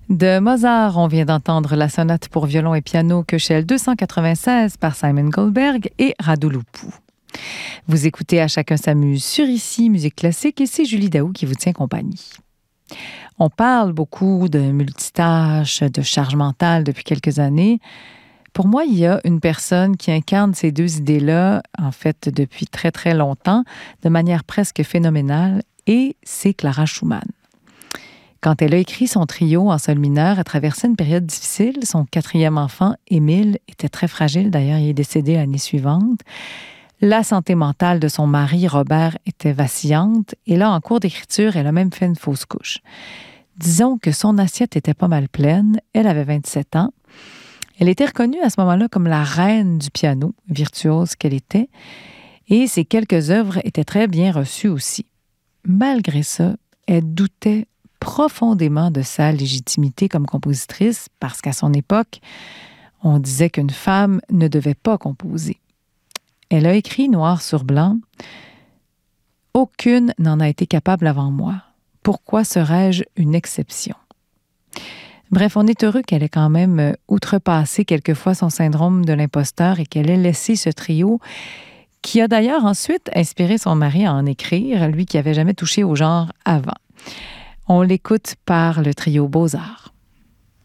De Mozart, on vient d'entendre la sonate pour violon et piano Köchel 296 par Simon Goldberg et Radulescu. Vous écoutez À chacun s'amuse sur ICI Musique classique et c'est Julie Daou qui vous tient compagnie. On parle beaucoup de multitâches, de charge mentale depuis quelques années. Pour moi, il y a une personne qui incarne ces deux idées-là, en fait, depuis très, très longtemps, de manière presque phénoménale, et c'est Clara Schumann. Quand elle a écrit son trio en sol mineur, elle traversait une période difficile. Son 4e enfant, Émile, était très fragile. D'ailleurs, il est décédé l'année suivante. La santé mentale de son mari, Robert, était vacillante. Et là, en cours d'écriture, elle a même fait une fausse couche. Disons que son assiette était pas mal pleine. Elle avait 27 ans. Elle était reconnue à ce moment-là comme la reine du piano, virtuose qu'elle était. Et ses quelques œuvres étaient très bien reçues aussi. Malgré ça, elle doutait profondément de sa légitimité comme compositrice parce qu'à son époque, on disait qu'une femme ne devait pas composer. Elle a écrit noir sur blanc « Aucune n'en a été capable avant moi. Pourquoi serais-je une exception? » Bref, on est heureux qu'elle ait quand même outrepassé quelquefois son syndrome de l'imposteur et qu'elle ait laissé ce trio qui a d'ailleurs ensuite inspiré son mari à en écrire, lui qui n'avait jamais touché au genre avant. On l'écoute par le trio Beaux-Arts.